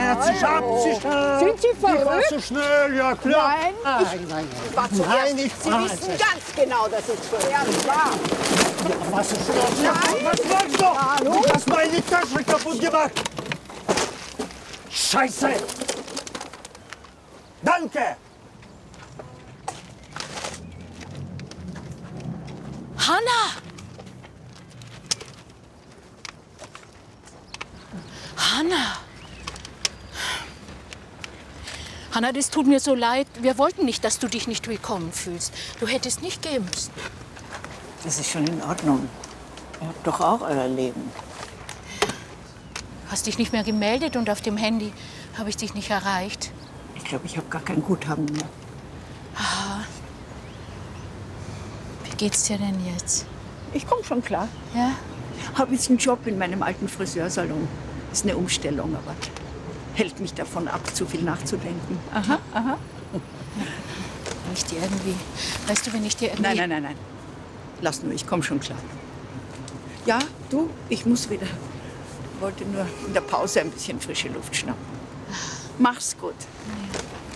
Er zieht ab, zieht ab. Sind Sie Ich war verrückt? zu schnell, ja klar. Nein, Nein. war zuerst. Nein, ich Sie wissen ganz genau, dass ich zuerst war. Was ist los? Was machst du? Hallo? Du hast meine Tasche kaputt gemacht. Scheiße. Danke. Hanna! Hanna! Hanna, das tut mir so leid. Wir wollten nicht, dass du dich nicht willkommen fühlst. Du hättest nicht gehen müssen. Das ist schon in Ordnung. Ihr habt doch auch euer Leben. Hast dich nicht mehr gemeldet und auf dem Handy habe ich dich nicht erreicht. Ich glaube, ich habe gar kein Guthaben mehr. Wie geht's dir denn jetzt? Ich komme schon klar. Ja? Habe jetzt einen Job in meinem alten Friseursalon. Ist eine Umstellung, aber hält mich davon ab, zu viel nachzudenken. Aha, aha. Wenn ich dir irgendwie... Weißt du, wenn ich dir irgendwie... Nein. Lass nur, ich komme schon klar. Ja, du, ich muss wieder. Wollte nur in der Pause ein bisschen frische Luft schnappen. Mach's gut.